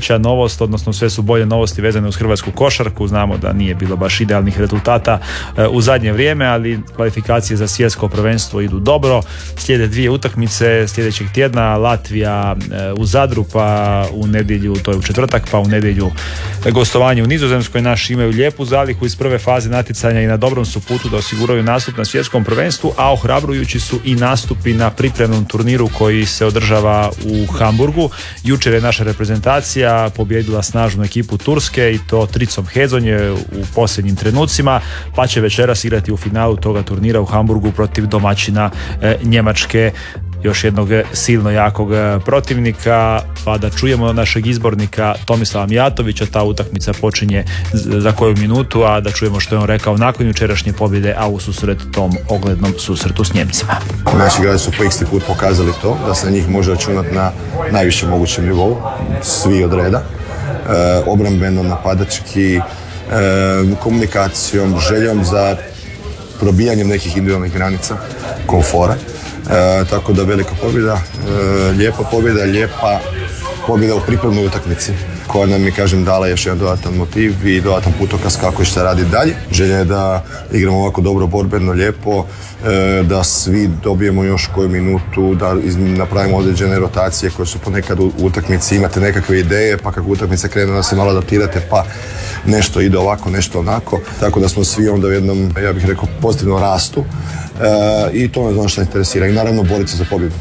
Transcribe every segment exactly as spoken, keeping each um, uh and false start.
veća novost, odnosno sve su bolje novosti vezane uz hrvatsku košarku. Znamo da nije bilo baš idealnih rezultata u zadnje vrijeme, ali kvalifikacije za svjetsko prvenstvo idu dobro. Slijede dvije utakmice sljedećeg tjedna, Latvija u Zadru, pa u nedjelju, to je u četvrtak, pa u nedjelju gostovanje u Nizozemskoj. Naši imaju lijepu zalihu iz prve faze natjecanja i na dobrom su putu da osiguraju nastup na svjetskom prvenstvu, a ohrabrujući su i nastupi na pripremnom turniru koji se održava u Hamburgu. Jučer je naša reprezentacija pobijedila snažnu ekipu Turske i to tricom hedzonje u posljednjim trenucima, pa će večeras igrati u finalu toga turnira u Hamburgu protiv domaćina e, Njemačke, još jednog silno jakog protivnika. Pa da čujemo našeg izbornika Tomislava Mijatovića. Ta utakmica počinje za koju minutu, a da čujemo što je on rekao nakon jučerašnje pobjede, a u susret tom oglednom susretu s Njemcima. Naši igrači su po isti put pokazali to, da se na njih može računati na najvišem mogućem nivou, svi od reda, e, obrambeno, napadački, e, komunikacijom, željom za probijanjem nekih individualnih granica, komfora. E, tako da velika pobjeda, e, lijepa pobjeda, lijepa pobjeda u pripremnoj utakmici koja nam je, kažem, dala još jedan dodatan motiv i dodatan putokaz kako i šta radi dalje. Želja je da igramo ovako dobro, borbeno, lijepo, e, da svi dobijemo još koju minutu, da napravimo određene rotacije koje su ponekad u utakmici, imate nekakve ideje, pa kako utakmica krene da se malo adaptirate, pa nešto ide ovako, nešto onako, tako da smo svi onda u jednom, ja bih rekao, pozitivnom rastu, e, i to me ono što interesira i naravno boriti se za pobjedu.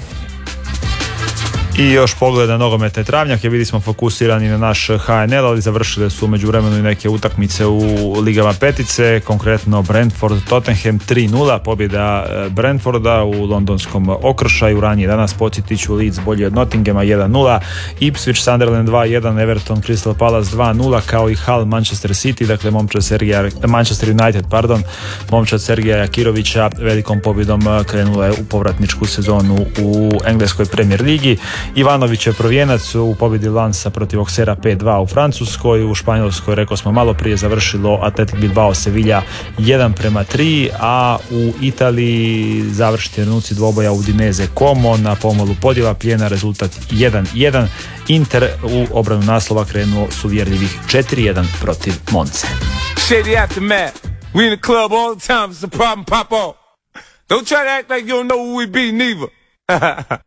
I još pogled na nogometne travnjake, bili smo fokusirani na naš H N L, ali završile su među vremenu i neke utakmice u ligama petice, konkretno Brentford Tottenham tri nula, pobjeda Brentforda u londonskom okršaju. Ranije danas podsjetit ću, Leeds bolji od Nottinghama jedan nula, Ipswich Sunderland dva jedan, Everton Crystal Palace dva nula, kao i Hull Manchester City, dakle momčad Sergija, Manchester United, pardon, momčad Sergija Jakirovića velikom pobjedom krenula je u povratničku sezonu u engleskoj Premier ligi. Ivanović je prvijenac u pobjedi Lansa protiv Auxerre pet dva u Francuskoj. U Španjolskoj, rekao smo malo prije, završilo Athletic Bilbao Sevilla jedan prema tri, a u Italiji završiti trenuci dvoboja Udinese Como, na pomolu podjela plijena rezultat jedan jedan. Inter u obranu naslova krenuo s uvjerljivih četiri jedan protiv Monce. Shady aftermath. We in the club all the time. It's a problem, pop off. Don't try to act like you don't know who we be, neither.